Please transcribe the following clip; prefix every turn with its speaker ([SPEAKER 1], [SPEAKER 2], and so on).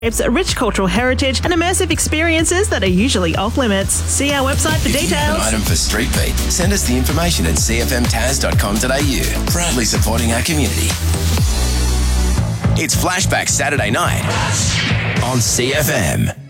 [SPEAKER 1] rich cultural heritage and immersive experiences that are usually off limits. See our website for
[SPEAKER 2] If you have
[SPEAKER 1] details.
[SPEAKER 2] an item for Street Beat, send us the information at cfmtaz.com.au. Proudly supporting our community. It's Flashback Saturday night on CFM.